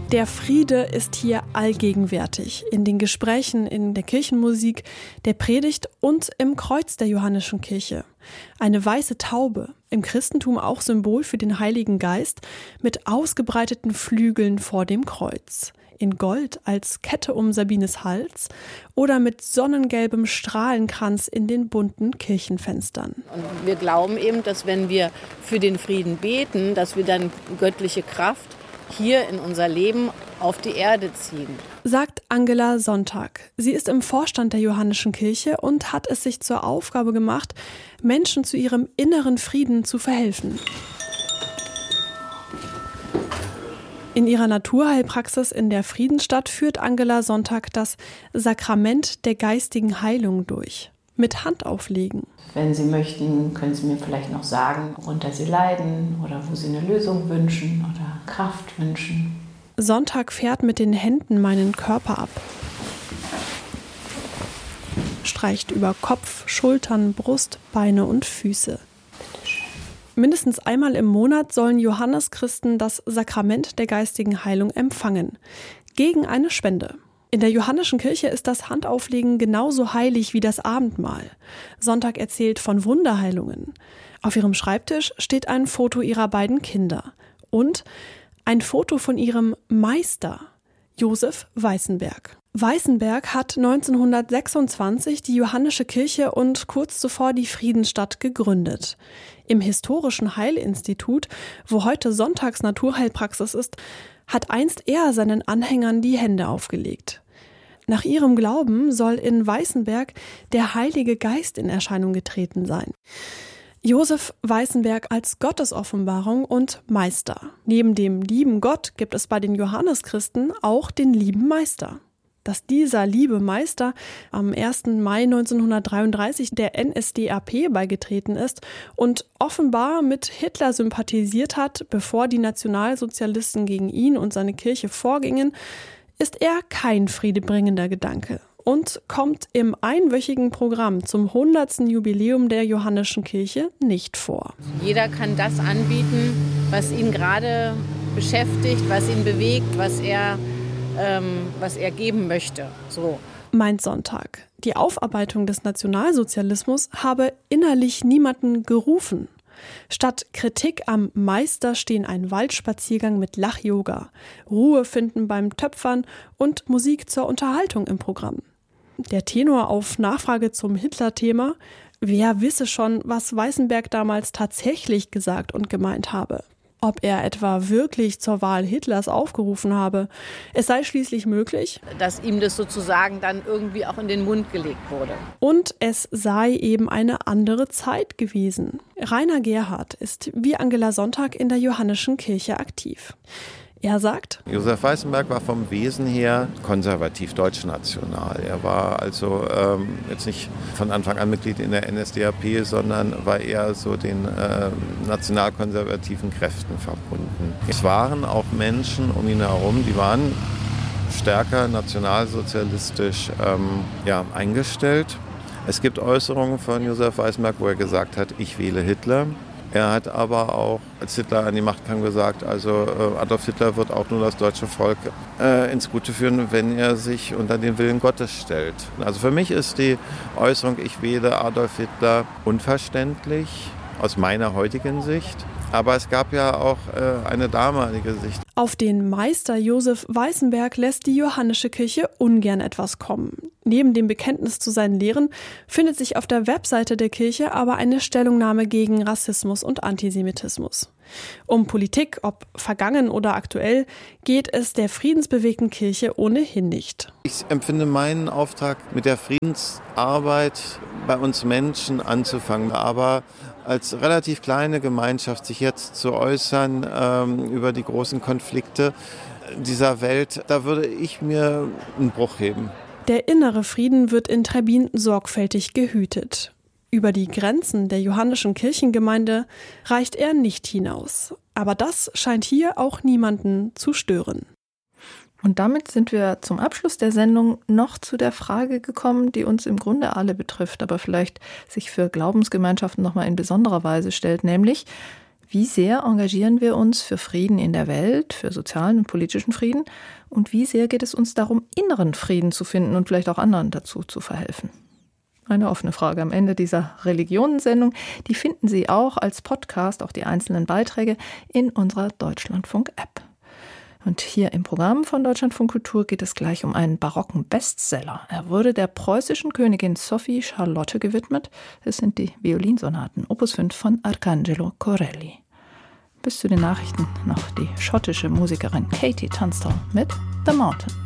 Der Friede ist hier allgegenwärtig, in den Gesprächen, in der Kirchenmusik, der Predigt und im Kreuz der Johannischen Kirche. Eine weiße Taube, im Christentum auch Symbol für den Heiligen Geist, mit ausgebreiteten Flügeln vor dem Kreuz. In Gold als Kette um Sabines Hals oder mit sonnengelbem Strahlenkranz in den bunten Kirchenfenstern. Und wir glauben eben, dass wenn wir für den Frieden beten, dass wir dann göttliche Kraft hier in unser Leben auf die Erde ziehen. Sagt Angela Sonntag. Sie ist im Vorstand der Johannischen Kirche und hat es sich zur Aufgabe gemacht, Menschen zu ihrem inneren Frieden zu verhelfen. In ihrer Naturheilpraxis in der Friedensstadt führt Angela Sonntag das Sakrament der geistigen Heilung durch. Mit Handauflegen. Wenn Sie möchten, können Sie mir vielleicht noch sagen, worunter Sie leiden oder wo Sie eine Lösung wünschen oder Kraft wünschen. Sonntag fährt mit den Händen meinen Körper ab. Streicht über Kopf, Schultern, Brust, Beine und Füße. Mindestens einmal im Monat sollen Johanneschristen das Sakrament der geistigen Heilung empfangen. Gegen eine Spende. In der Johannischen Kirche ist das Handauflegen genauso heilig wie das Abendmahl. Sonntag erzählt von Wunderheilungen. Auf ihrem Schreibtisch steht ein Foto ihrer beiden Kinder und ein Foto von ihrem Meister, Josef Weißenberg. Weißenberg hat 1926 die Johannische Kirche und kurz zuvor die Friedensstadt gegründet. Im historischen Heilinstitut, wo heute Sonntags Naturheilpraxis ist, hat einst er seinen Anhängern die Hände aufgelegt. Nach ihrem Glauben soll in Weißenberg der Heilige Geist in Erscheinung getreten sein. Josef Weißenberg als Gottesoffenbarung und Meister. Neben dem lieben Gott gibt es bei den Johanneschristen auch den lieben Meister. Dass dieser liebe Meister am 1. Mai 1933 der NSDAP beigetreten ist und offenbar mit Hitler sympathisiert hat, bevor die Nationalsozialisten gegen ihn und seine Kirche vorgingen, ist eher kein friedebringender Gedanke und kommt im einwöchigen Programm zum 100. Jubiläum der Johannischen Kirche nicht vor. Jeder kann das anbieten, was ihn gerade beschäftigt, was ihn bewegt, was er geben möchte. So. Meint Sonntag. Die Aufarbeitung des Nationalsozialismus habe innerlich niemanden gerufen. Statt Kritik am Meister stehen ein Waldspaziergang mit Lach-Yoga, Ruhe finden beim Töpfern und Musik zur Unterhaltung im Programm. Der Tenor auf Nachfrage zum Hitler-Thema: Wer wisse schon, was Weißenberg damals tatsächlich gesagt und gemeint habe. Ob er etwa wirklich zur Wahl Hitlers aufgerufen habe. Es sei schließlich möglich, dass ihm das sozusagen dann irgendwie auch in den Mund gelegt wurde. Und es sei eben eine andere Zeit gewesen. Rainer Gerhardt ist wie Angela Sonntag in der Johannischen Kirche aktiv. Er sagt: Josef Weißenberg war vom Wesen her konservativ deutschnational. Er war also jetzt nicht von Anfang an Mitglied in der NSDAP, sondern war eher so den nationalkonservativen Kräften verbunden. Es waren auch Menschen um ihn herum, die waren stärker nationalsozialistisch eingestellt. Es gibt Äußerungen von Josef Weißenberg, wo er gesagt hat, ich wähle Hitler. Er hat aber auch, als Hitler an die Macht kam, gesagt, also Adolf Hitler wird auch nur das deutsche Volk ins Gute führen, wenn er sich unter den Willen Gottes stellt. Also für mich ist die Äußerung, ich wähle Adolf Hitler, unverständlich aus meiner heutigen Sicht. Aber es gab ja auch eine damalige Sicht. Auf den Meister Josef Weißenberg lässt die Johannische Kirche ungern etwas kommen. Neben dem Bekenntnis zu seinen Lehren findet sich auf der Webseite der Kirche aber eine Stellungnahme gegen Rassismus und Antisemitismus. Um Politik, ob vergangen oder aktuell, geht es der friedensbewegten Kirche ohnehin nicht. Ich empfinde meinen Auftrag, mit der Friedensarbeit bei uns Menschen anzufangen, aber als relativ kleine Gemeinschaft sich jetzt zu äußern über die großen Konflikte dieser Welt, da würde ich mir einen Bruch heben. Der innere Frieden wird in Trebbin sorgfältig gehütet. Über die Grenzen der Johannischen Kirchengemeinde reicht er nicht hinaus. Aber das scheint hier auch niemanden zu stören. Und damit sind wir zum Abschluss der Sendung noch zu der Frage gekommen, die uns im Grunde alle betrifft, aber vielleicht sich für Glaubensgemeinschaften nochmal in besonderer Weise stellt, nämlich: Wie sehr engagieren wir uns für Frieden in der Welt, für sozialen und politischen Frieden? Und wie sehr geht es uns darum, inneren Frieden zu finden und vielleicht auch anderen dazu zu verhelfen? Eine offene Frage am Ende dieser Religionensendung. Die finden Sie auch als Podcast, auch die einzelnen Beiträge, in unserer Deutschlandfunk-App. Und hier im Programm von Deutschlandfunk Kultur geht es gleich um einen barocken Bestseller. Er wurde der preußischen Königin Sophie Charlotte gewidmet. Es sind die Violinsonaten Opus 5 von Arcangelo Corelli. Bis zu den Nachrichten noch die schottische Musikerin Katie Tunstall mit The Mountain.